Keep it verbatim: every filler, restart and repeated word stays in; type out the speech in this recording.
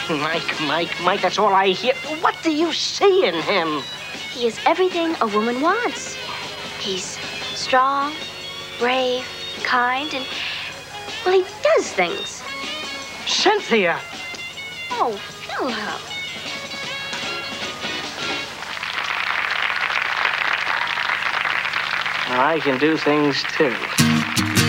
Mike, Mike, Mike, that's all I hear. What do you see in him? He is everything a woman wants. He's strong, brave, kind, and, well, he does things. Cynthia! Oh, Philip. I can do things, too.